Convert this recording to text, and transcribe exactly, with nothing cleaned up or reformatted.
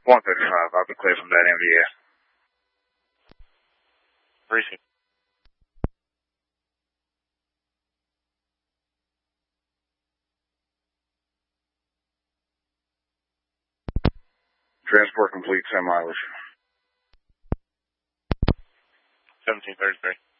one thirty-five, I'll be clear from that M D S. Receive. Transport complete, same mileage. seventeen thirty-three.